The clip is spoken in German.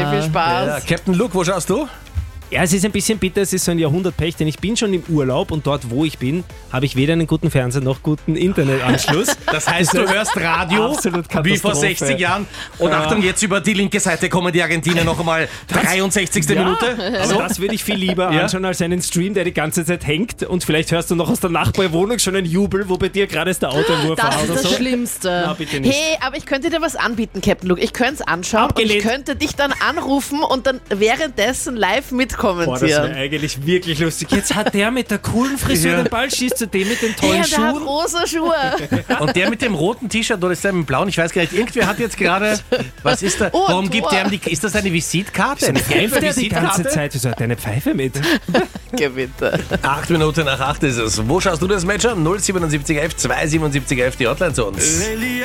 viel Spaß. Ja, Captain Luke, wo schaust du? Ja, es ist ein bisschen bitter, es ist so ein Jahrhundertpech, denn ich bin schon im Urlaub und dort, wo ich bin, habe ich weder einen guten Fernseher noch guten Internetanschluss. Das heißt, du hörst Radio Absolut wie vor Katastrophe. 60 Jahren. Und Achtung, jetzt über die linke Seite kommen die Argentinier noch einmal 63. Minute. Also das würde ich viel lieber anschauen als einen Stream, der die ganze Zeit hängt und vielleicht hörst du noch aus der Nachbarwohnung schon einen Jubel, wo bei dir gerade ist der Autoentwurf Das war ist oder das so. Schlimmste. Na, bitte nicht. Hey, aber ich könnte dir was anbieten, Captain Luke. Ich könnte es anschauen Abgelehnt. und ich könnte dich dann anrufen und dann währenddessen live Boah, das wäre mitkommentieren. eigentlich wirklich lustig. Jetzt hat der mit der coolen Frisur Ja. den Ball, schießt zu dem mit den Hey, tollen und der hat Schuhen. rosa Schuhe. Und der mit dem roten T-Shirt oder ist der mit dem blauen? Ich weiß gar nicht. Irgendwer hat jetzt gerade. Was ist da? Oh, ein Warum gibt Tor. der ihm die. Ist das eine Visitkarte? Eine gelbe Der die ganze Visitkarte? Zeit, wieso hat der eine Pfeife mit? Bitte. 8 Minuten nach 8 ist es. Wo schaust du das Match an? 07711 27711 die Hotline zu uns.